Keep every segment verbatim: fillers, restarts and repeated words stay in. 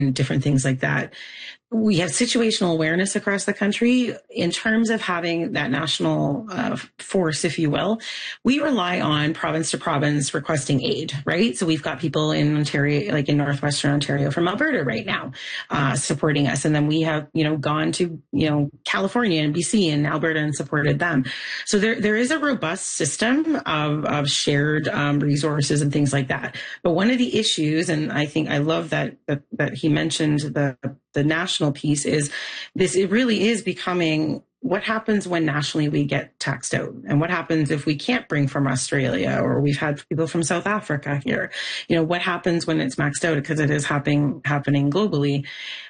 different things like that. We have situational awareness across the country in terms of having that national uh, force, if you will. We rely on province to province requesting aid, right? So we've got people in Ontario, like in Northwestern Ontario from Alberta right now, uh, supporting us. And then we have, you know, gone to, you know, California and B C and Alberta and supported them. So there, there is a robust system of, of shared um, resources and things like that. But one of the issues, and I think I love that, that, that he mentioned the, the national piece, is this, it really is becoming what happens when nationally we get taxed out, and what happens if we can't bring from Australia, or we've had people from South Africa here. You know, what happens when it's maxed out, because it is happening happening globally.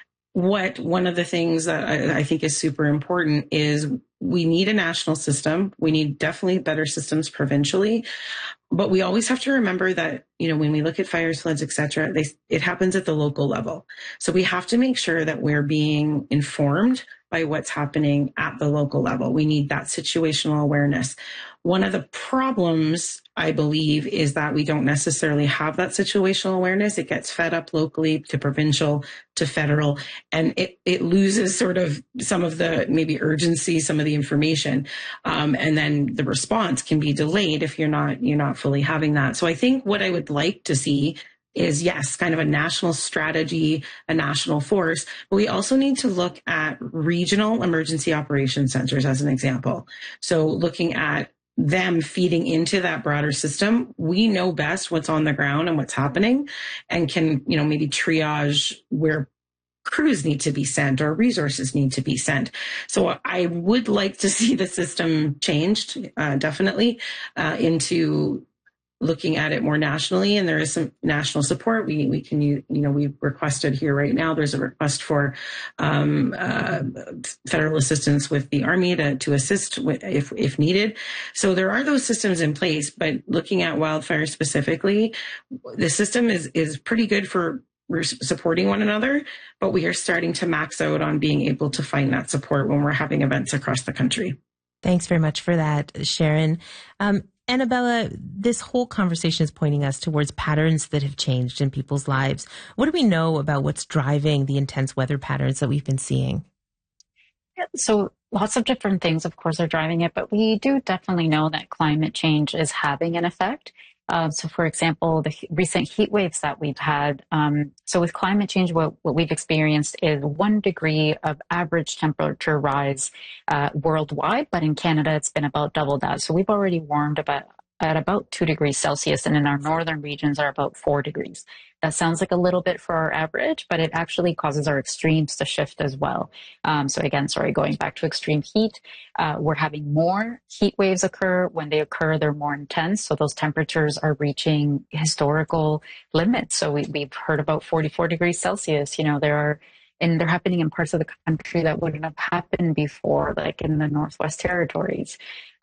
What one of the things that I, I think is super important is we need a national system. We need definitely better systems provincially. But we always have to remember that, you know, when we look at fires, floods, et cetera, they, it happens at the local level. So we have to make sure that we're being informed by what's happening at the local level. We need that situational awareness. One of the problems, I believe, is that we don't necessarily have that situational awareness. It gets fed up locally to provincial to federal, and it, it loses sort of some of the maybe urgency, some of the information. Um, and then the response can be delayed if you're not, you're not fully having that. So I think what I would like to see is, yes, kind of a national strategy, a national force, but we also need to look at regional emergency operations centers as an example. So looking at them feeding into that broader system, we know best what's on the ground and what's happening, and can, you know, maybe triage where crews need to be sent or resources need to be sent. So I would like to see the system changed, uh, definitely, uh, into looking at it more nationally, and there is some national support. We we can, you know, we've requested here right now, there's a request for um, uh, federal assistance with the Army to, to assist with, if, if needed. So there are those systems in place, but looking at wildfire specifically, the system is, is pretty good for supporting one another, but we are starting to max out on being able to find that support when we're having events across the country. Thanks very much for that, Sharon. Um, Annabella, this whole conversation is pointing us towards patterns that have changed in people's lives. What do we know about what's driving the intense weather patterns that we've been seeing? Yeah, so lots of different things, of course, are driving it, but we do definitely know that climate change is having an effect. Uh, so, for example, the recent heat waves that we've had. Um, so with climate change, what, what we've experienced is one degree of average temperature rise uh, worldwide, but in Canada, it's been about double that. So we've already warmed about at about two degrees Celsius, and in our northern regions are about four degrees. That sounds like a little bit for our average, but it actually causes our extremes to shift as well. Um, so again, sorry, going back to extreme heat, uh, we're having more heat waves occur. When they occur, they're more intense. So those temperatures are reaching historical limits. So we, we've heard about forty-four degrees Celsius. You know, there are And they're happening in parts of the country that wouldn't have happened before, like in the Northwest Territories.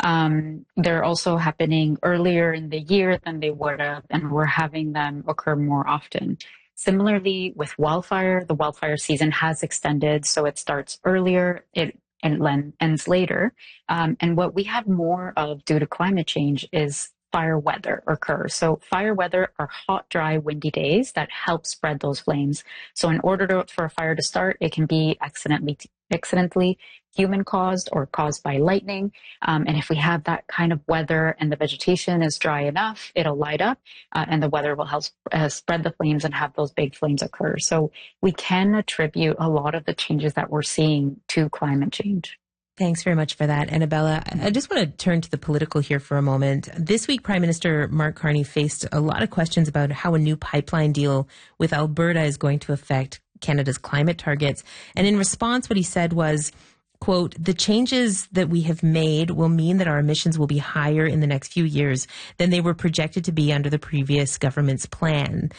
Um, they're also happening earlier in the year than they would have, and we're having them occur more often. Similarly, with wildfire, the wildfire season has extended, so it starts earlier, it and ends later. Um, and what we have more of due to climate change is fire weather occur. So fire weather are hot, dry, windy days that help spread those flames. So in order to, for a fire to start, it can be accidentally, accidentally human caused or caused by lightning. Um, and if we have that kind of weather and the vegetation is dry enough, it'll light up uh, and the weather will help uh, spread the flames and have those big flames occur. So we can attribute a lot of the changes that we're seeing to climate change. Thanks very much for that, Annabella. I just want to turn to the political here for a moment. This week, Prime Minister Mark Carney faced a lot of questions about how a new pipeline deal with Alberta is going to affect Canada's climate targets. And in response, what he said was, quote, "The changes that we have made will mean that our emissions will be higher in the next few years than they were projected to be under the previous government's plan."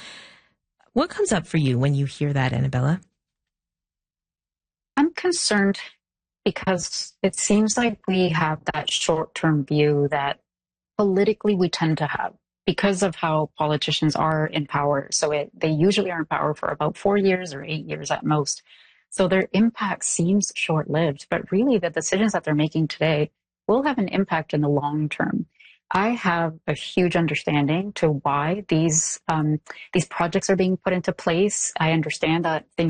What comes up for you when you hear that, Annabella? I'm concerned because it seems like we have that short-term view that politically we tend to have because of how politicians are in power. So it, they usually are in power for about four years or eight years at most. So their impact seems short-lived, but really the decisions that they're making today will have an impact in the long term. I have a huge understanding to why these um, these projects are being put into place. I understand that things